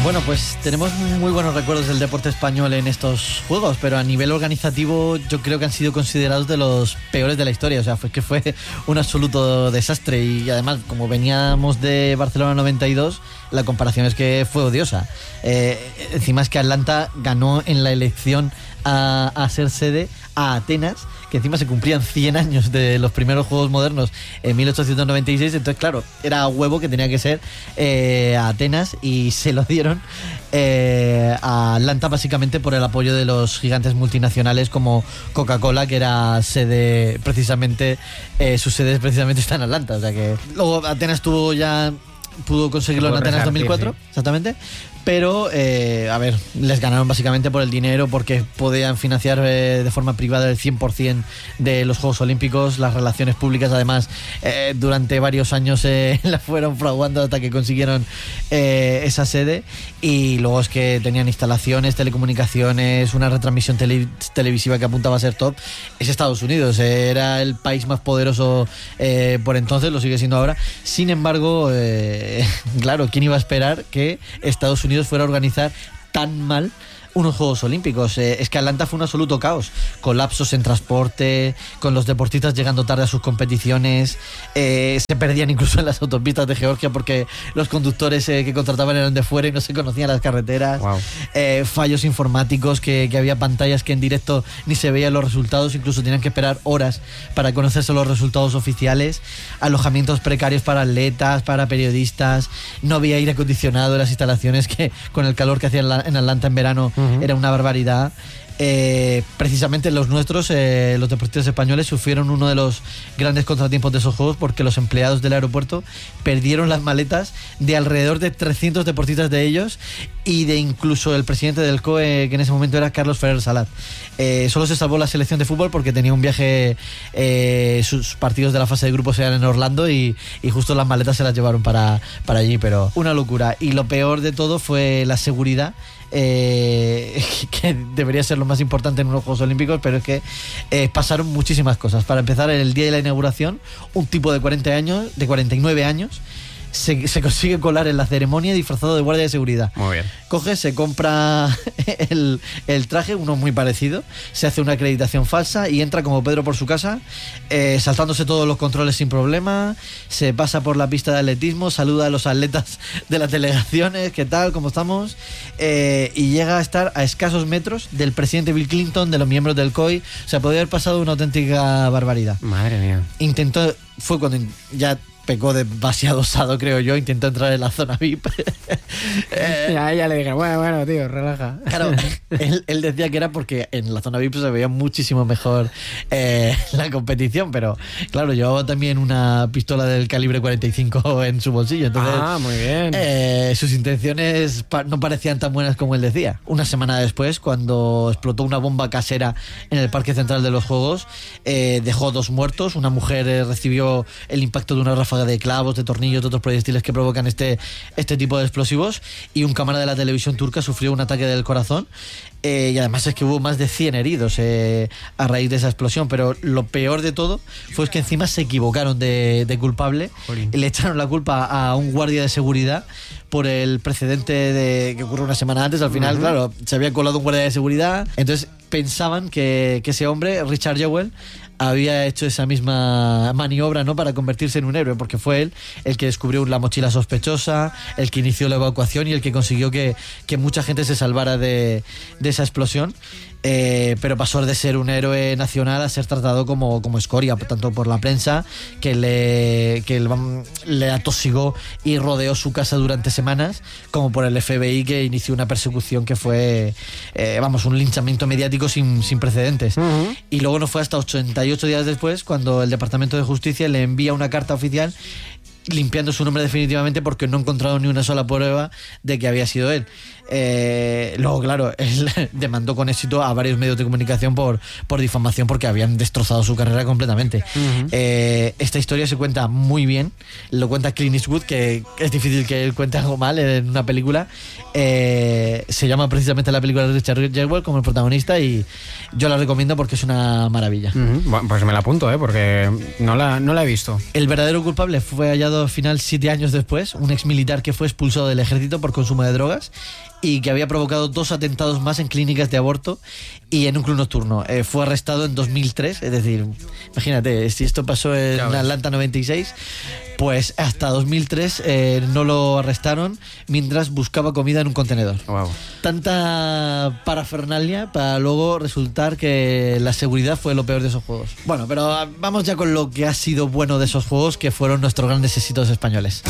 Bueno, pues tenemos muy buenos recuerdos del deporte español en estos juegos, pero a nivel organizativo yo creo que han sido considerados de los peores de la historia. O sea, fue un absoluto desastre y además, como veníamos de Barcelona 92, la comparación es que fue odiosa. Encima es que Atlanta ganó en la elección a ser sede a Atenas, que encima se cumplían 100 años de los primeros Juegos Modernos en 1896, entonces claro, era a huevo que tenía que ser a Atenas, y se lo dieron a Atlanta básicamente por el apoyo de los gigantes multinacionales como Coca-Cola, que era sede precisamente, su sede precisamente está en Atlanta, o sea que luego Atenas pudo conseguirlo en Atenas 2004, sí. Exactamente. Pero, a ver, les ganaron básicamente por el dinero, porque podían financiar de forma privada el 100% de los Juegos Olímpicos. Las relaciones públicas, además, durante varios años la fueron fraguando hasta que consiguieron esa sede. Y luego es que tenían instalaciones, telecomunicaciones, una retransmisión televisiva que apuntaba a ser top. Es Estados Unidos, era el país más poderoso por entonces, lo sigue siendo ahora. Sin embargo, claro, ¿quién iba a esperar que Estados Unidos fuera a organizar tan mal unos Juegos Olímpicos? Es que Atlanta fue un absoluto caos, colapsos en transporte, con los deportistas llegando tarde a sus competiciones, se perdían incluso en las autopistas de Georgia porque los conductores que contrataban eran de fuera y no se conocían las carreteras. Wow. Fallos informáticos, que había pantallas que en directo ni se veían los resultados, incluso tenían que esperar horas para conocerse los resultados oficiales, alojamientos precarios para atletas, para periodistas, no había aire acondicionado en las instalaciones, que con el calor que hacía en Atlanta en verano era una barbaridad. Precisamente los nuestros, los deportistas españoles, sufrieron uno de los grandes contratiempos de esos juegos, porque los empleados del aeropuerto perdieron las maletas de alrededor de 300 deportistas de ellos, y de incluso el presidente del COE, que en ese momento era Carlos Ferrer Salat. Solo se salvó la selección de fútbol porque tenía un viaje, sus partidos de la fase de grupos eran en Orlando, y justo las maletas se las llevaron para allí, pero una locura. Y lo peor de todo fue la seguridad, que debería ser lo más importante en unos Juegos Olímpicos, pero es que pasaron muchísimas cosas. Para empezar, el día de la inauguración, un tipo de 49 años se consigue colar en la ceremonia disfrazado de guardia de seguridad. Muy bien. Coge, se compra el traje, uno muy parecido, se hace una acreditación falsa y entra como Pedro por su casa, saltándose todos los controles sin problema, se pasa por la pista de atletismo, saluda a los atletas de las delegaciones, ¿qué tal? ¿Cómo estamos? Y llega a estar a escasos metros del presidente Bill Clinton, de los miembros del COI. O sea, podría haber pasado una auténtica barbaridad. Madre mía. Fue cuando ya pecó de demasiado osado, creo yo, intentó entrar en la zona VIP. Ya le dije, bueno, tío, relaja. Claro, él decía que era porque en la zona VIP se veía muchísimo mejor la competición, pero claro, llevaba también una pistola del calibre 45 en su bolsillo, entonces muy bien. Sus intenciones no parecían tan buenas como él decía. Una semana después, cuando explotó una bomba casera en el Parque Central de los Juegos, dejó 2 muertos, una mujer recibió el impacto de una ráfaga de clavos, de tornillos, de otros proyectiles que provocan este tipo de explosivos, y un cámara de la televisión turca sufrió un ataque del corazón, y además es que hubo más de 100 heridos a raíz de esa explosión. Pero lo peor de todo fue que encima se equivocaron de culpable. Jolín. Y le echaron la culpa a un guardia de seguridad por el precedente que ocurrió una semana antes. Al final, claro, se había colado un guardia de seguridad, entonces pensaban que ese hombre, Richard Jewell, había hecho esa misma maniobra, ¿no?, para convertirse en un héroe, porque fue él el que descubrió la mochila sospechosa, el que inició la evacuación y el que consiguió que mucha gente se salvara de esa explosión. Pero pasó de ser un héroe nacional a ser tratado como escoria, tanto por la prensa, que le atosigó y rodeó su casa durante semanas, como por el FBI, que inició una persecución que fue un linchamiento mediático sin precedentes. Y luego no fue hasta 88 días después cuando el Departamento de Justicia le envía una carta oficial limpiando su nombre definitivamente, porque no encontraron ni una sola prueba de que había sido él. Luego, claro, él demandó con éxito a varios medios de comunicación por difamación, porque habían destrozado su carrera completamente. Esta historia se cuenta muy bien, lo cuenta Clint Eastwood, que es difícil que él cuente algo mal en una película. Se llama precisamente la película de Richard Jewell como el protagonista, y yo la recomiendo porque es una maravilla. Bueno, pues me la apunto, porque no la he visto. El verdadero culpable fue hallado llegado al final 7 años después, un ex militar que fue expulsado del ejército por consumo de drogas y que había provocado 2 atentados más en clínicas de aborto y en un club nocturno. Fue arrestado en 2003, es decir, imagínate, si esto pasó en Atlanta 96, pues hasta 2003 no lo arrestaron mientras buscaba comida en un contenedor. Wow. Tanta parafernalia para luego resultar que la seguridad fue lo peor de esos juegos. Bueno, pero vamos ya con lo que ha sido bueno de esos juegos, que fueron nuestros grandes éxitos españoles.